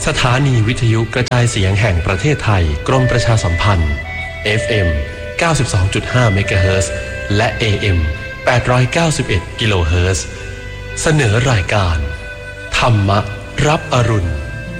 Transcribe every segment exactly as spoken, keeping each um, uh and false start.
สถานีวิทยุกระจายเสียงแห่งประเทศไทยกรมประชาสัมพันธ์ เอฟ เอ็ม เก้าสิบสองจุดห้า เมกะเฮิรตซ์และ เอ เอ็ม แปดร้อยเก้าสิบเอ็ด กิโลเฮิรตซ์เสนอรายการธรรมรับอรุณ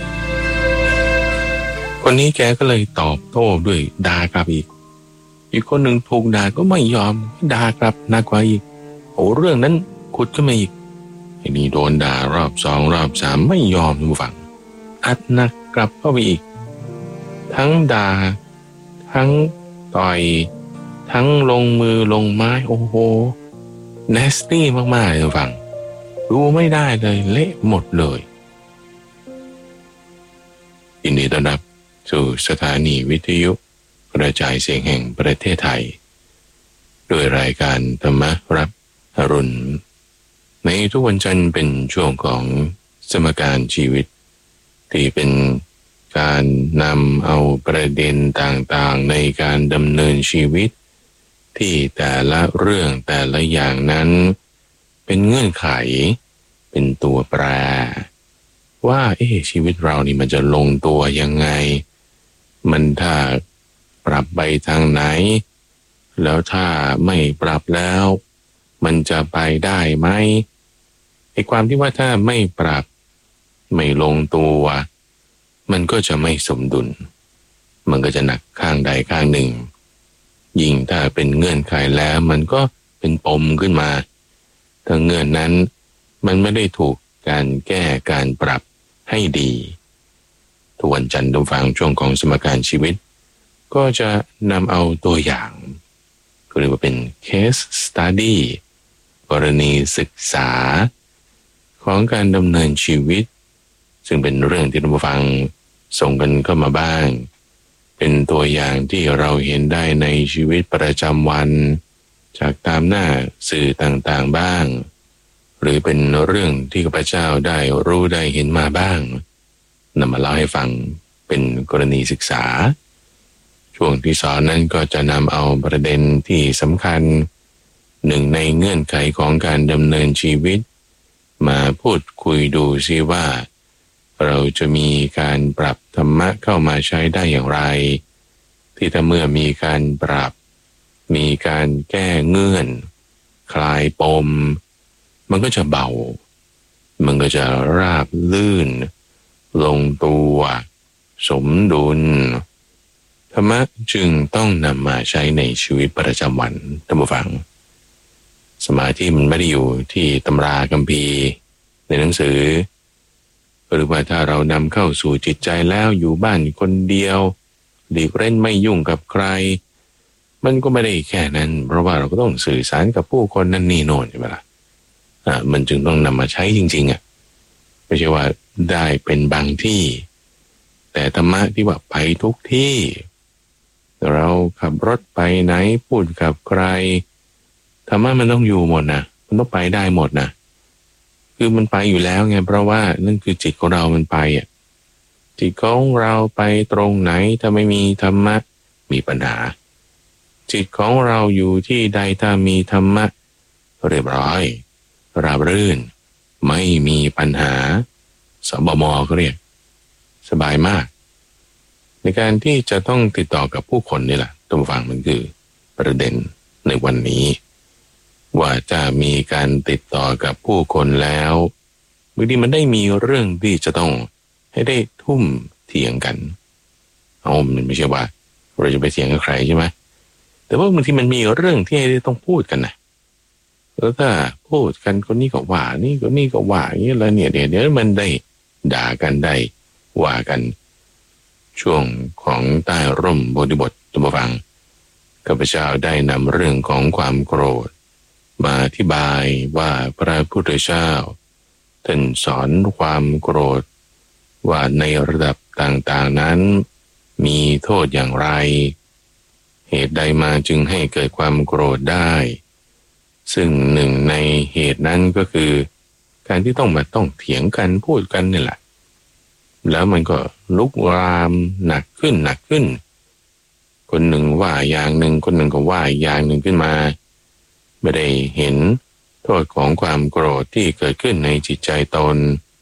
คนนี้แกก็เลยตอบโต้ด้วยด่ากลับอีกอีกคนหนึ่งถูกด่าก็ไม่ยอมด่ากลับหนักกว่าอีกโอ้เรื่องนั้นขุดขึ้นมาอีกไอ้นี่โดนด่ารอบสองรอบสามไม่ยอมทุกฝั่งอัดหนักกลับเข้าไปอีกทั้งด่าทั้งต่อยทั้งลงมือลงไม้โอ้โหเนสตี้มากๆทุกฝั่งดูไม่ได้เลยเละหมดเลยยินดีต้อนรับสู่สถานีวิทยุกระจายเสียงแห่งประเทศไทยโดยรายการธรรมรับอรุณในทุกวันจันทร์เป็นช่วงของสมการชีวิตที่เป็นการนำเอาประเด็นต่างๆในการดำเนินชีวิตที่แต่ละเรื่องแต่ละอย่างนั้นเป็นเงื่อนไขเป็นตัวแปรว่าเอ๊ะชีวิตเรานี่มันจะลงตัวยังไงมันถ้าปรับไปทางไหนแล้วถ้าไม่ปรับแล้วมันจะไปได้ไหมไอ้ความที่ว่าถ้าไม่ปรับไม่ลงตัวมันก็จะไม่สมดุลมันก็จะหนักข้างใดข้างหนึ่งยิ่งถ้าเป็นเงื่อนไขแล้วมันก็เป็นปมขึ้นมาถ้าเงื่อนนั้นมันไม่ได้ถูกการแก้การปรับให้ดีทุกวันจันทร์ทุกฟังช่วงของสมการชีวิตก็จะนำเอาตัวอย่างก็เรียกว่าเป็น case study กรณีศึกษาของการดำเนินชีวิตซึ่งเป็นเรื่องที่ท่านผู้ฟังส่งกันเข้ามาบ้างเป็นตัวอย่างที่เราเห็นได้ในชีวิตประจำวันจากตามหน้าสื่อต่างๆบ้างหรือเป็นเรื่องที่ข้าพเจ้าได้รู้ได้เห็นมาบ้างนำมาเล่าให้ฟังเป็นกรณีศึกษาช่วงที่สอนนั้นก็จะนำเอาประเด็นที่สำคัญหนึ่งในเงื่อนไขของการดำเนินชีวิตมาพูดคุยดูซิว่าเราจะมีการปรับธรรมะเข้ามาใช้ได้อย่างไรที่ถ้าเมื่อมีการปรับมีการแก้เงื่อนคลายปมมันก็จะเบามันก็จะราบลื่นลงตัวสมดุลธรรมะจึงต้องนำมาใช้ในชีวิตประจำวันท่านผู้ฟังสมาธิมันไม่ได้อยู่ที่ตำราคัมภีร์ในหนังสือหรือว่าถ้าเรานำเข้าสู่จิตใจแล้วอยู่บ้านคนเดียวหลีกเล่นไม่ยุ่งกับใครมันก็ไม่ได้แค่นั้นเพราะว่าเราก็ต้องสื่อสารกับผู้คนนั่นนี่โน่นใช่ไหมล่ะอ่ามันจึงต้องนำมาใช้จริงๆอ่ะไม่ใช่ว่าได้เป็นบางที่แต่ธรรมะที่ว่าไปทุกที่เราขับรถไปไหนพูดกับใครธรรมะมันต้องอยู่หมดนะมันต้องไปได้หมดนะคือมันไปอยู่แล้วไงเพราะว่านั่นคือจิตของเรามันไปอ่ะจิตของเราไปตรงไหนถ้าไม่มีธรรมะมีปัญหาจิตของเราอยู่ที่ใดถ้ามีธรรมะเรียบร้อยราบรื่นไม่มีปัญหาสบมก็เรียกสบายมากในการที่จะต้องติดต่อกับผู้คนนี่แหละท่านผู้ฟังมันคือประเด็นในวันนี้ว่าจะมีการติดต่อกับผู้คนแล้วบางทีมันได้มีเรื่องที่จะต้องให้ได้ทุ่มเถียงกันเอามันไม่ใช่ว่าเราจะไปเถียงกับใครใช่ไหมแต่ว่าบางทีมันมีเรื่องที่ให้ต้องพูดกันนะแล้วถ้าพูดกันคนนี้ก็ว่านี่คนนี้ก็ว่าอย่างนี้แล้วเนี่ยเดี๋ยวเดี๋ยวมันได้ด่ากันได้ว่ากันช่วงของใต้ร่มโพธิบทท่านผู้ฟังข้าพเจ้าได้นำเรื่องของความโกรธมาอธิบายว่าพระพุทธเจ้าท่านสอนความโกรธว่าในระดับต่างๆนั้นมีโทษอย่างไรเหตุใดมาจึงให้เกิดความโกรธได้ซึ่งหนึ่งในเหตุนั้นก็คือการที่ต้องมาต้องเถียงกันพูดกันนี่แหละแล้วมันก็ลุกลามหนักขึ้นหนักขึ้นคนหนึ่งว่าอย่างหนึ่งคนหนึ่งก็ว่าอย่างหนึ่งขึ้นมาไม่ได้เห็นโทษของความโกรธที่เกิดขึ้นในจิตใจตน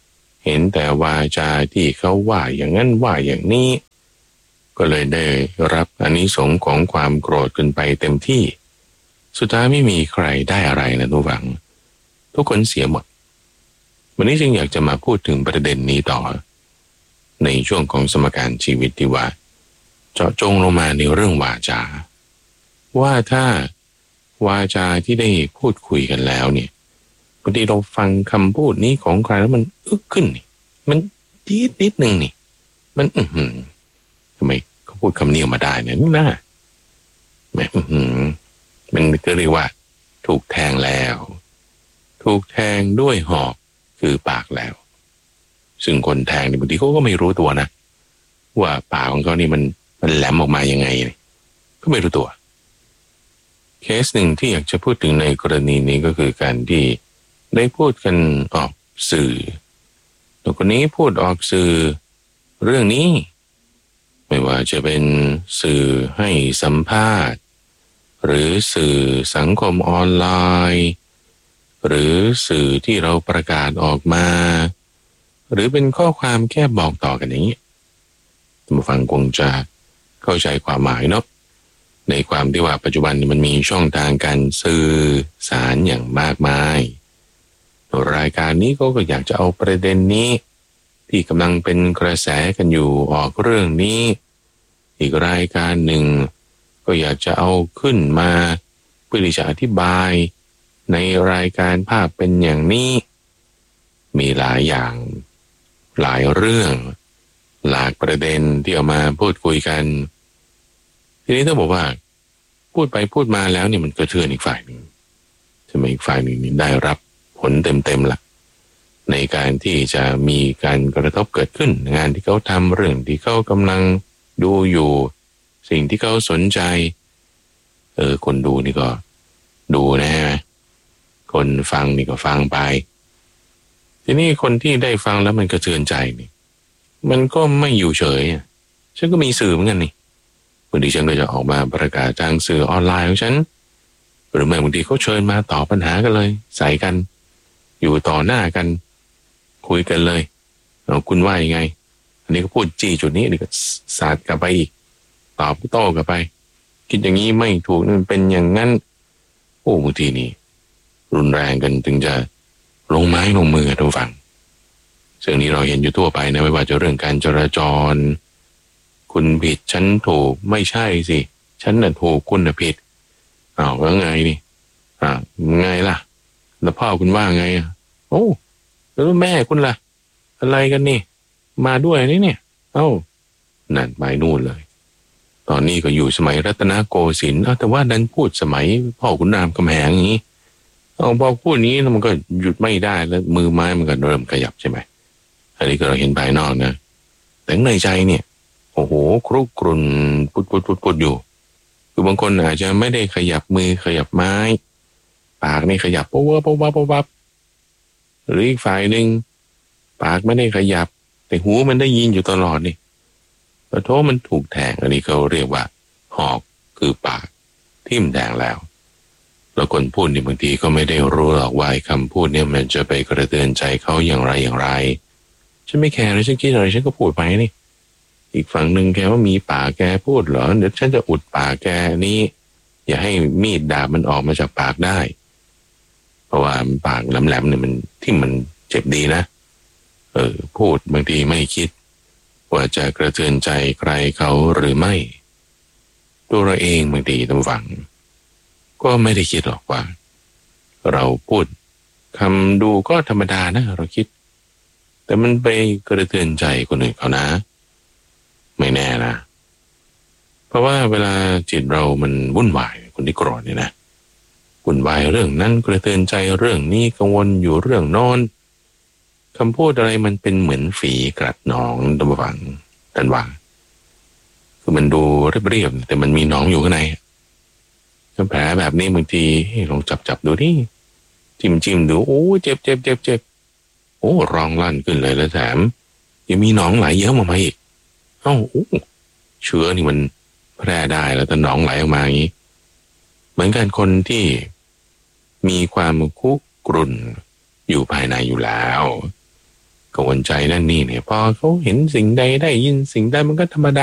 เห็นแต่วาจาที่เขาว่าอย่างนั้นว่าอย่างนี้ก็เลยได้รับอานิสงส์ของความโกรธกันไปเต็มที่สุดท้ายไม่มีใครได้อะไรนะทุกฝังทุกคนเสียหมดวันนี้จึงอยากจะมาพูดถึงประเด็นนี้ต่อในช่วงของสมการชีวิตที่ว่าเจาะจงลงมาในเรื่องวาจาว่าถ้าวาจาที่ได้พูดคุยกันแล้วเนี่ยบางทีเราฟังคำพูดนี้ของใครแล้วมันอึกขึ้นนี่มันจี๊ดนิดนึงนี่มันอือหือทำไมเขาพูดคำนี้ออกมาได้เนี่ยนี่นะแม่อือหือมันก็เรียกว่าถูกแทงแล้วถูกแทงด้วยหอกคือปากแล้วซึ่งคนแทงนี่บางทีเขาก็ไม่รู้ตัวนะว่าปากของเขานี่มันมันแหลมออกมายังไงก็ไม่รู้ตัวเคสหนึ่งที่อยากจะพูดถึงในกรณีนี้ก็คือการที่ได้พูดกันออกสื่อตัวคนนี้พูดออกสื่อเรื่องนี้ไม่ว่าจะเป็นสื่อให้สัมภาษณ์หรือสื่อสังคมออนไลน์หรือสื่อที่เราประกาศออกมาหรือเป็นข้อความแค่บอกต่อกันอย่างนี้ท่านผู้ฟังคงจะเข้าใจความหมายเนาะในความที่ว่าปัจจุบันมันมีช่องทางการสื่อสารอย่างมากมายรายการนี้ก็อยากจะเอาประเด็นนี้ที่กำลังเป็นกระแสกันอยู่ออกเรื่องนี้อีกรายการหนึ่งก็อยากจะเอาขึ้นมาเพื่อที่จะอธิบายในรายการภาพเป็นอย่างนี้มีหลายอย่างหลายเรื่องหลากประเด็นที่เอามาพูดคุยกันทีนี้ต้องบอกว่าพูดไปพูดมาแล้วเนี่ยมันกระเทือนอีกฝ่ายหนึ่งใช่ไหมอีกฝ่ายหนึ่งได้รับผลเต็มๆละในการที่จะมีการกระทบเกิดขึ้นงานที่เขาทำเรื่องที่เขากำลังดูอยู่สิ่งที่เขาสนใจเออคนดูนี่ก็ดูนะคนฟังนี่ก็ฟังไปทีนี้คนที่ได้ฟังแล้วมันกระเทือนใจนี่มันก็ไม่อยู่เฉยฉันก็มีสื่อเหมือนกันนี่บางทีฉันก็จะออกมาประกาศทางสื่อออนไลน์ของฉันหรือไม่บางทีเขาเชิญมาตอบปัญหากันเลยใส่กันอยู่ต่อหน้ากันคุยกันเลยเอาคุณว่ายังไงอันนี้ก็พูดจี้จุดนี้นี่ก็สาดกลับไปอีกตอบโต้กลับไปคิดอย่างนี้ไม่ถูกมันเป็นอย่างนั้นโอ้บางทีนี่รุนแรงกันถึงจะลงไม้ลงมือทุกฝั่งซึ่งนี้เราเห็นอยู่ทั่วไปนะไม่ว่าจะเรื่องการจราจรคุณผิดฉันถูกไม่ใช่สิฉันน่ะถูกคุณน่ะผิดอ้าวแล้วไงนี่อ่าไงล่ะแล้วพ่อคุณว่าไงอ่ะโอ้แล้วแม่คุณล่ะอะไรกันนี่มาด้วยนี่เนี่ยเอ้านั่นไปนู่นเลยตอนนี้ก็อยู่สมัยรัตนโกสินทร์แต่ว่าดันพูดสมัยพ่อขุนรามคำแหงอย่างนี้เอาพอพูดนี้มันก็หยุดไม่ได้แล้วมือไม้มันก็เริ่มขยับใช่ไหมอันนี้ก็เราเห็นภายนอกนะแต่ในใจเนี่ยโอ้โหครุกรุ่นปุดปุดปุดปุดอยู่คือบางคนอาจจะไม่ได้ขยับมือขยับไม้ปากนี่ขยับปุ๊บปุ๊บปุ๊บปุ๊บปุ๊บหรืออีกฝ่ายหนึ่งปากไม่ได้ขยับแต่หูมันได้ยินอยู่ตลอดนี่แต่โทษมันถูกแทงอันนี้เขาเรียกว่าหอกคือปากทิ่มแทงแล้วแล้วคนพูดนี่บางทีก็ไม่ได้รู้หรอกว่าคำพูดเนี่ยมันจะไปกระเตือนใจเขาอย่างไรอย่างไรฉันไม่แคร์เลยฉันคิดอะไรฉันก็พูดไปนี่อีกฝั่งหนึ่งแกว่ามีปากแกพูดเหรอเดี๋ยวฉันจะอุดปากแกนี่อย่าให้มีดดาบมันออกมาจากปากได้เพราะว่าปากแหลมๆเนี่ยมันที่มันเจ็บดีนะเออพูดบางทีไม่คิดว่าจะกระเทือนใจใครเขาหรือไม่ตัวเราเองบางทีต้องฟังก็ไม่ได้คิดหรอกว่าเราพูดคำดูก็ธรรมดานะเราคิดแต่มันไปกระเทือนใจคนอื่นเขานะไม่แน่นะเพราะว่าเวลาจิตเรามันวุ่นวายคนที่โกรธเนี่ยนะวุ่นวายเรื่องนั้นกระเทือนใจเรื่องนี้กังวลอยู่เรื่องโน้นคำพูดอะไรมันเป็นเหมือนฝีกรัดหนองตะวังตันว่าคือมันดูเรียบๆแต่มันมีหนองอยู่ข้างในแผลแบบนี้บางทีลองจับจับดูนี่จิ้มจิ้มดูโอ้เจ็บเจ็บเจ็บเจ็บโอ้ร้องลั่นขึ้นเลยแล้วแถมยังมีหนองไหลเยอะมาอีกเอ้าเชื้อนี่มันแพร่ได้แล้วแต่หนองไหลออกมาอย่างนี้เหมือนกันคนที่มีความคุกรุ่นอยู่ภายในอยู่แล้วกังวลใจนั่นนี่เนี่ยพอเขาเห็นสิ่งใดได้ยินสิ่งใดมันก็ธรรมดา